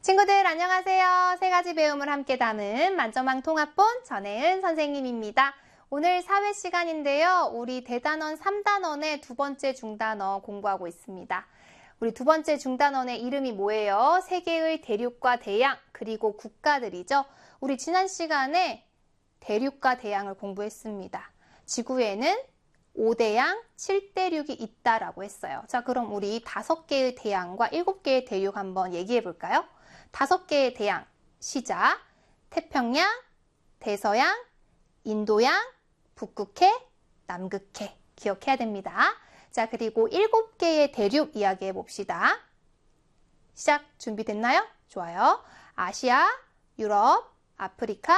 친구들 안녕하세요. 세 가지 배움을 함께 담은 만점왕 통합본 전혜은 선생님입니다. 오늘 사회 시간인데요. 우리 대단원 3단원의 두 번째 중단어 공부하고 있습니다. 우리 두 번째 중단원의 이름이 뭐예요? 세계의 대륙과 대양 그리고 국가들이죠. 우리 지난 시간에 대륙과 대양을 공부했습니다. 지구에는 5대양, 7대륙이 있다라고 했어요. 자, 그럼 우리 5개의 대양과 7개의 대륙 한번 얘기해 볼까요? 5개의 대양, 시작. 태평양, 대서양, 인도양, 북극해, 남극해. 기억해야 됩니다. 자, 그리고 7개의 대륙 이야기해 봅시다. 시작. 준비됐나요? 좋아요. 아시아, 유럽, 아프리카,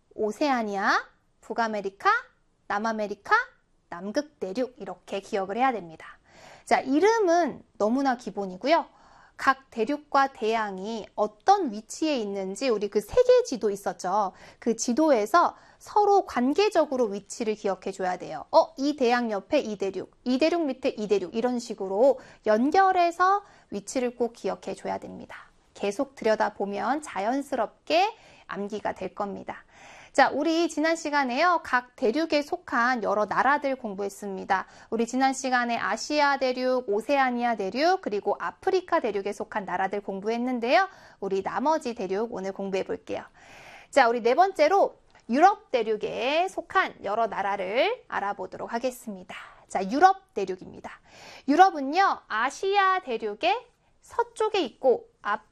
오세아니아, 북아메리카, 남아메리카, 남극 대륙 이렇게 기억을 해야 됩니다. 자, 이름은 너무나 기본이고요. 각 대륙과 대양이 어떤 위치에 있는지 우리 그 세계 지도 있었죠. 그 지도에서 서로 관계적으로 위치를 기억해 줘야 돼요. 이 대양 옆에 이 대륙, 이 대륙 밑에 이 대륙 이런 식으로 연결해서 위치를 꼭 기억해 줘야 됩니다. 계속 들여다보면 자연스럽게 암기가 될 겁니다. 자, 우리 지난 시간에요. 각 대륙에 속한 여러 나라들 공부했습니다. 우리 지난 시간에 아시아 대륙, 오세아니아 대륙, 그리고 아프리카 대륙에 속한 나라들 공부했는데요. 우리 나머지 대륙 오늘 공부해 볼게요. 자, 우리 네 번째로 유럽 대륙에 속한 여러 나라를 알아보도록 하겠습니다. 자, 유럽 대륙입니다. 유럽은요, 아시아 대륙의 서쪽에 있고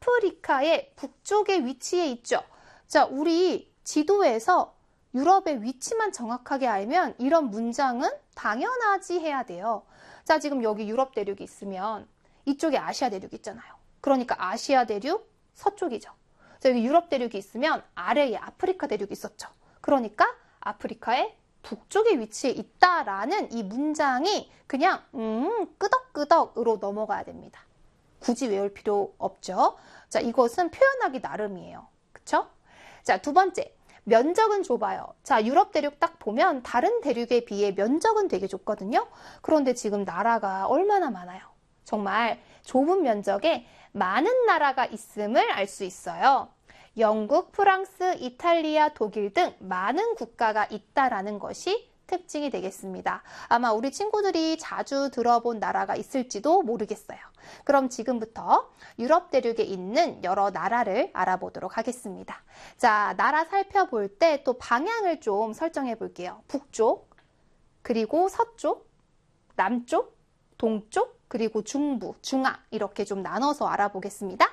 아프리카의 북쪽에 위치해 있죠. 자, 우리 지도에서 유럽의 위치만 정확하게 알면 이런 문장은 당연하지 해야 돼요. 자, 지금 여기 유럽 대륙이 있으면 이쪽에 아시아 대륙이 있잖아요. 그러니까 아시아 대륙 서쪽이죠. 자, 여기 유럽 대륙이 있으면 아래에 아프리카 대륙이 있었죠. 그러니까 아프리카의 북쪽에 위치해 있다라는 이 문장이 그냥 끄덕끄덕으로 넘어가야 됩니다. 굳이 외울 필요 없죠. 자, 이것은 표현하기 나름이에요. 그쵸? 자, 두 번째, 면적은 좁아요. 자, 유럽 대륙 딱 보면 다른 대륙에 비해 면적은 되게 좁거든요. 그런데 지금 나라가 얼마나 많아요. 정말 좁은 면적에 많은 나라가 있음을 알 수 있어요. 영국, 프랑스, 이탈리아, 독일 등 많은 국가가 있다라는 것이 특징이 되겠습니다. 아마 우리 친구들이 자주 들어본 나라가 있을지도 모르겠어요. 그럼 지금부터 유럽 대륙에 있는 여러 나라를 알아보도록 하겠습니다. 자, 나라 살펴볼 때 또 방향을 좀 설정해 볼게요. 북쪽, 그리고 서쪽, 남쪽, 동쪽, 그리고 중부, 중앙 이렇게 좀 나눠서 알아보겠습니다.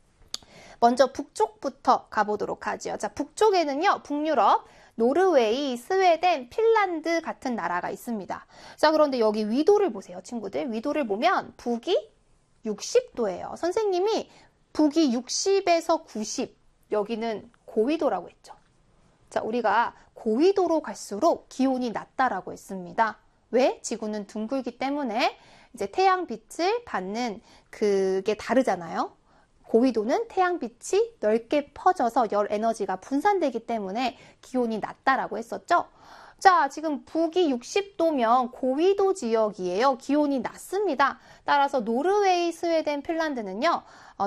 먼저 북쪽부터 가보도록 하죠. 자, 북쪽에는요, 북유럽, 노르웨이, 스웨덴, 핀란드 같은 나라가 있습니다. 자, 그런데 여기 위도를 보세요, 친구들. 위도를 보면 북이 60도예요. 선생님이 북이 60에서 90, 여기는 고위도라고 했죠. 자, 우리가 고위도로 갈수록 기온이 낮다라고 했습니다. 왜? 지구는 둥글기 때문에 이제 태양빛을 받는 그게 다르잖아요. 고위도는 태양빛이 넓게 퍼져서 열 에너지가 분산되기 때문에 기온이 낮다라고 했었죠. 자, 지금 북이 60도면 고위도 지역이에요. 기온이 낮습니다. 따라서 노르웨이, 스웨덴, 핀란드는요.